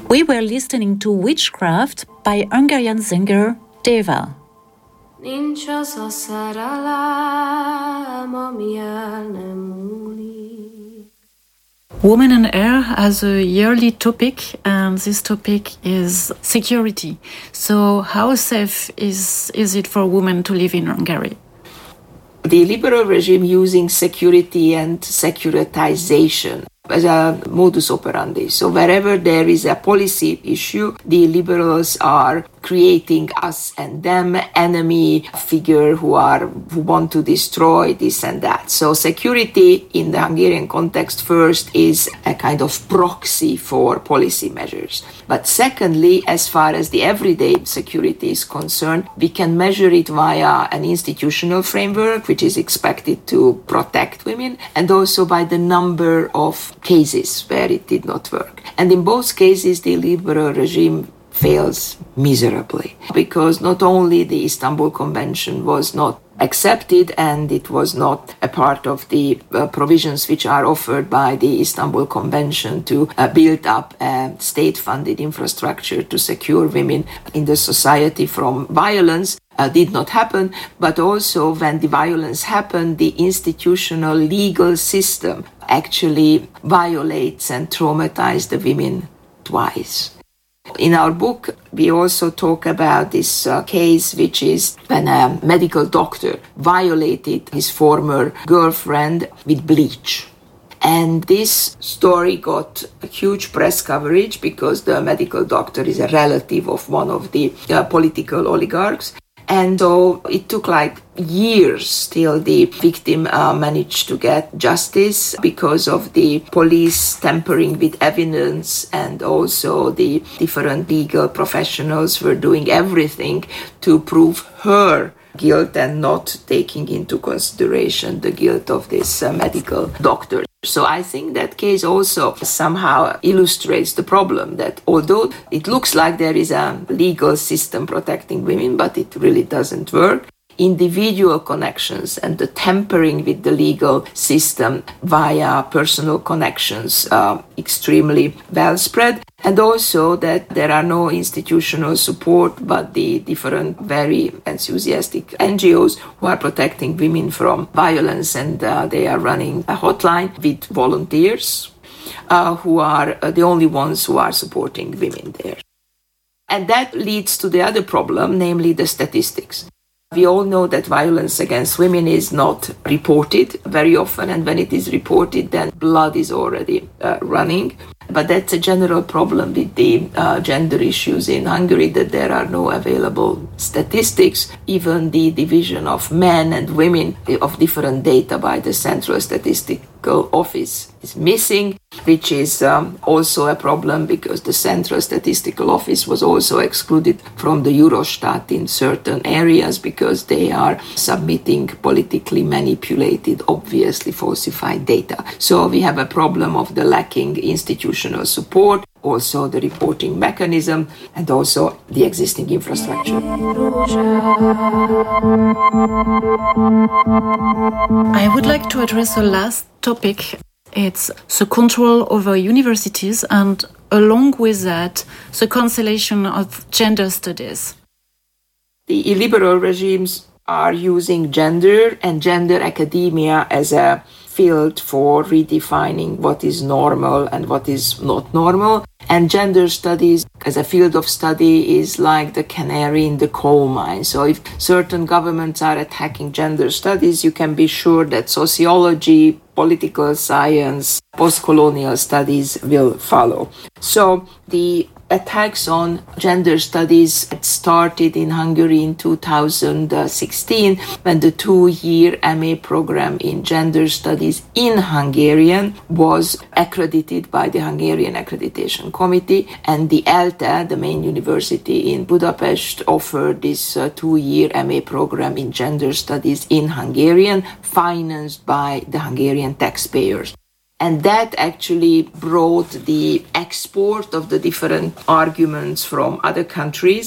We were listening to Witchcraft by Hungarian singer Deva. Nincs az a szerelem, ami el nem múlik. Woman and Air has a yearly topic, and this topic is security. So how safe is it for women to live in Hungary? The liberal regime using security and securitization as a modus operandi. So wherever there is a policy issue, the liberals are creating us and them, enemy figure who want to destroy this and that. So security in the Hungarian context first is a kind of proxy for policy measures. But secondly, as far as the everyday security is concerned, we can measure it via an institutional framework which is expected to protect women, and also by the number of cases where it did not work. And in both cases, the liberal regime fails miserably, because not only the Istanbul Convention was not accepted and it was not a part of the provisions which are offered by the Istanbul Convention to build up a state-funded infrastructure to secure women in the society from violence, did not happen, but also when the violence happened, the institutional legal system actually violates and traumatizes the women twice. In our book, we also talk about this case, which is when a medical doctor violated his former girlfriend with bleach. And this story got a huge press coverage because the medical doctor is a relative of one of the political oligarchs. And so it took like years till the victim managed to get justice because of the police tampering with evidence, and also the different legal professionals were doing everything to prove her guilt and not taking into consideration the guilt of this medical doctor. So I think that case also somehow illustrates the problem that although it looks like there is a legal system protecting women, but it really doesn't work. Individual connections and the tampering with the legal system via personal connections are extremely well spread. And also that there are no institutional support, but the different very enthusiastic NGOs who are protecting women from violence, and they are running a hotline with volunteers who are the only ones who are supporting women there. And that leads to the other problem, namely the statistics. We all know that violence against women is not reported very often, and when it is reported, then blood is already running. But that's a general problem with the gender issues in Hungary, that there are no available statistics. Even the division of men and women of different data by the Central Statistical Office is missing, which is also a problem because the Central Statistical Office was also excluded from the Eurostat in certain areas because they are submitting politically manipulated, obviously falsified data. So we have a problem of the lacking institutional support, also the reporting mechanism, and also the existing infrastructure. I would like to address the last topic. It's the control over universities, and along with that, the cancellation of gender studies. The illiberal regimes are using gender and gender academia as a field for redefining what is normal and what is not normal. And gender studies as a field of study is like the canary in the coal mine. So if certain governments are attacking gender studies, you can be sure that sociology, political science, post-colonial studies will follow. So the attacks on gender studies started in Hungary in 2016 when the 2-year MA program in gender studies in Hungarian was accredited by the Hungarian Accreditation Committee, and the ELTE, the main university in Budapest, offered this 2-year MA program in gender studies in Hungarian, financed by the Hungarian taxpayers. And that actually brought the export of the different arguments from other countries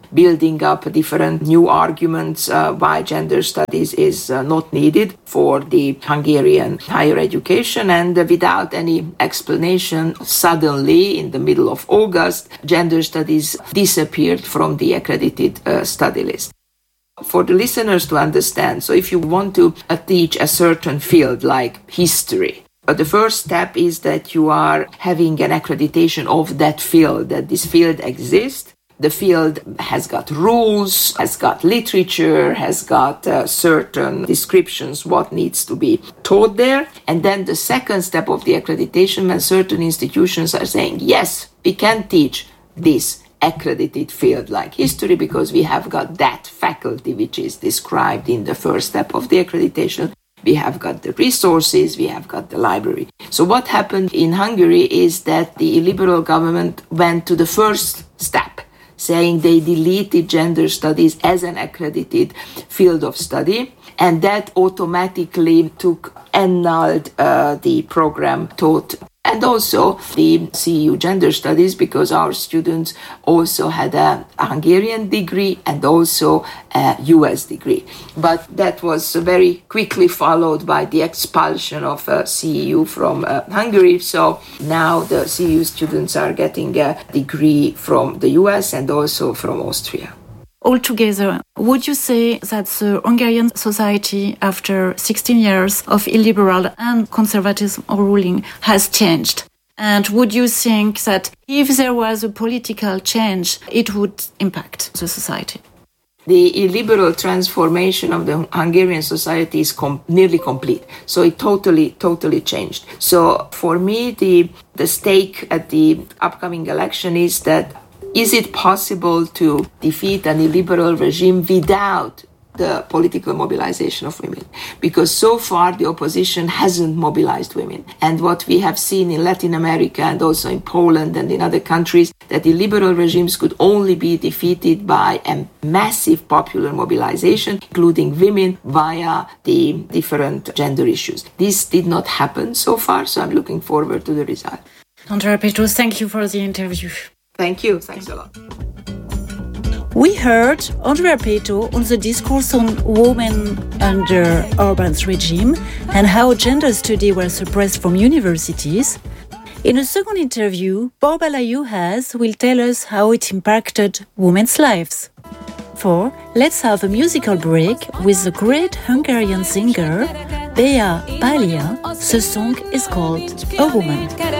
building up different new arguments why gender studies is not needed for the Hungarian higher education. And without any explanation, suddenly in the middle of August, gender studies disappeared from the accredited study list. For the listeners to understand, so if you want to teach a certain field like history, the first step is that you are having an accreditation of that field, that this field exists. The field has got rules, has got literature, has got certain descriptions what needs to be taught there. And then the second step of the accreditation, when certain institutions are saying, yes, we can teach this accredited field like history because we have got that faculty which is described in the first step of the accreditation. We have got the resources, we have got the library. So what happened in Hungary is that the liberal government went to the first step, saying they deleted gender studies as an accredited field of study, and that automatically annulled the program taught. And also the CEU gender studies, because our students also had a Hungarian degree and also a US degree. But that was very quickly followed by the expulsion of CEU from Hungary. So now the CEU students are getting a degree from the US and also from Austria. Altogether, would you say that the Hungarian society, after 16 years of illiberal and conservative ruling, has changed? And would you think that if there was a political change, it would impact the society? The illiberal transformation of the Hungarian society is nearly complete. So it totally changed. So for me, the stake at the upcoming election is that is it possible to defeat an illiberal regime without the political mobilization of women? Because so far the opposition hasn't mobilized women. And what we have seen in Latin America and also in Poland and in other countries, that illiberal regimes could only be defeated by a massive popular mobilization, including women, via the different gender issues. This did not happen so far, so I'm looking forward to the result. Andrea Peto, thank you for the interview. Thank you. Thanks a lot. We heard Andrea Peto on the discourse on women under Orbán's regime and how gender studies were suppressed from universities. In a second interview, Borbála Juhász will tell us how it impacted women's lives. Let's have a musical break with the great Hungarian singer Bea Pália. The song is called A Woman.